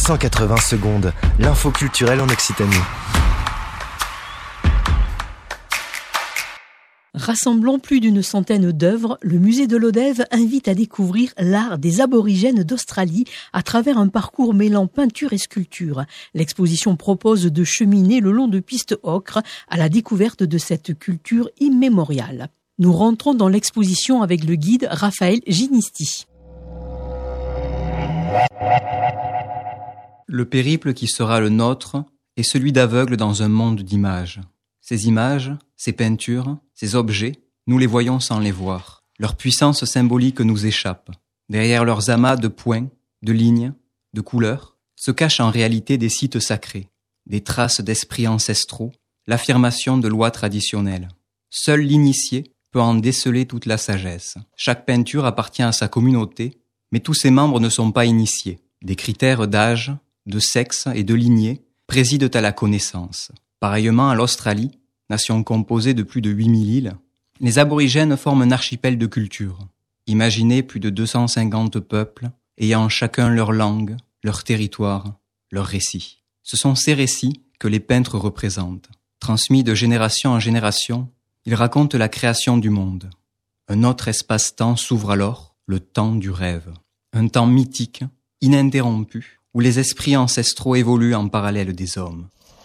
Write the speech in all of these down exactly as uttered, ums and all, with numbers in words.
cent quatre-vingts secondes, l'info culturelle en Occitanie. Rassemblant plus d'une centaine d'œuvres, le musée de Lodève invite à découvrir l'art des aborigènes d'Australie à travers un parcours mêlant peinture et sculpture. L'exposition propose de cheminer le long de pistes ocre à la découverte de cette culture immémoriale. Nous rentrons dans l'exposition avec le guide Raphaël Ginisti. Le périple qui sera le nôtre est celui d'aveugles dans un monde d'images. Ces images, ces peintures, ces objets, nous les voyons sans les voir. Leur puissance symbolique nous échappe. Derrière leurs amas de points, de lignes, de couleurs, se cachent en réalité des sites sacrés, des traces d'esprits ancestraux, l'affirmation de lois traditionnelles. Seul l'initié peut en déceler toute la sagesse. Chaque peinture appartient à sa communauté, mais tous ses membres ne sont pas initiés. Des critères d'âge, de sexe et de lignée président à la connaissance. Pareillement à l'Australie, nation composée de plus de huit mille îles, les aborigènes forment un archipel de cultures. Imaginez plus de deux cent cinquante peuples, ayant chacun leur langue, leur territoire, leurs récits. Ce sont ces récits que les peintres représentent. Transmis de génération en génération, ils racontent la création du monde. Un autre espace-temps s'ouvre alors, le temps du rêve. Un temps mythique, ininterrompu, où les esprits ancestraux évoluent en parallèle des hommes.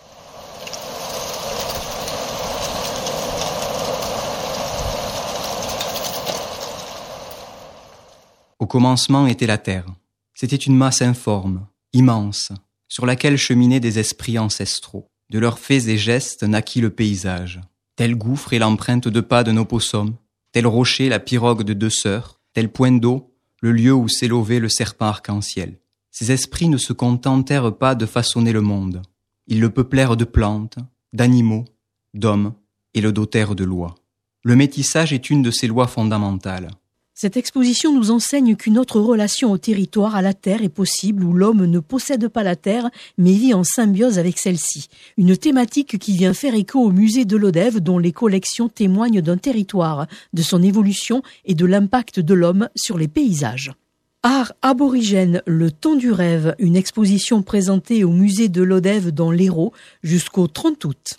Au commencement était la terre. C'était une masse informe, immense, sur laquelle cheminaient des esprits ancestraux. De leurs faits et gestes naquit le paysage. Tel gouffre est l'empreinte de pas d'un opossum, tel rocher la pirogue de deux sœurs, tel point d'eau le lieu où s'est levé le serpent arc-en-ciel. Ces esprits ne se contentèrent pas de façonner le monde. Ils le peuplèrent de plantes, d'animaux, d'hommes et le dotèrent de lois. Le métissage est une de ces lois fondamentales. Cette exposition nous enseigne qu'une autre relation au territoire, à la terre, est possible où l'homme ne possède pas la terre, mais vit en symbiose avec celle-ci. Une thématique qui vient faire écho au musée de Lodève, dont les collections témoignent d'un territoire, de son évolution et de l'impact de l'homme sur les paysages. Art aborigène, le temps du rêve, une exposition présentée au musée de Lodève dans l'Hérault jusqu'au trente août.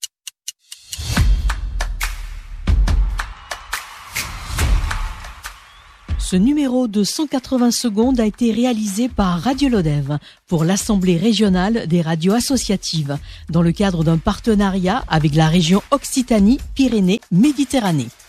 Ce numéro de cent quatre-vingts secondes a été réalisé par Radio Lodève pour l'Assemblée régionale des radios associatives dans le cadre d'un partenariat avec la région Occitanie-Pyrénées-Méditerranée.